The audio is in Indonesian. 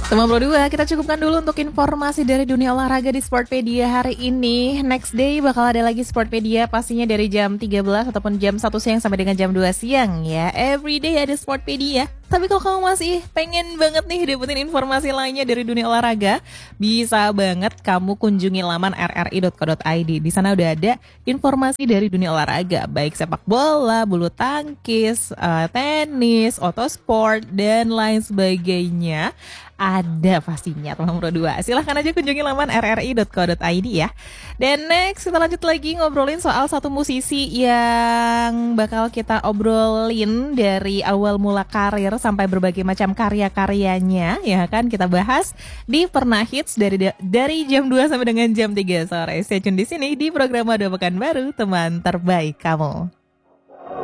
Teman Pro 2, kita cukupkan dulu untuk informasi dari dunia olahraga di Sportpedia hari ini. Next day bakal ada lagi Sportpedia pastinya dari jam 13 ataupun jam 1 siang sampai dengan jam 2 siang ya. Every day ada Sportpedia. Tapi kalau kamu masih pengen banget nih dapetin informasi lainnya dari dunia olahraga, bisa banget kamu kunjungi laman rri.co.id. Di sana udah ada informasi dari dunia olahraga, baik sepak bola, bulu tangkis, tenis, otosport, dan lain sebagainya. Ada pastinya teman Pro 2. Silahkan aja kunjungi laman rri.co.id ya. Dan next kita lanjut lagi ngobrolin soal satu musisi yang bakal kita obrolin dari awal mula karir sampai berbagai macam karya-karyanya, ya kan, kita bahas di Pernah Hits dari jam 2 sampai dengan jam 3 sore. Stay tune di sini di program Ada Pekan Baru, teman terbaik kamu.